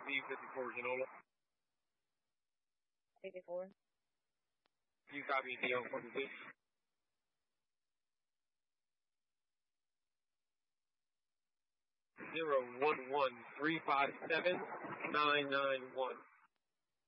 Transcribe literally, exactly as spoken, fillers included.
B fifty-four, Genola. fifty-four. You copy D on forty-two. Zero one one three five seven nine nine one.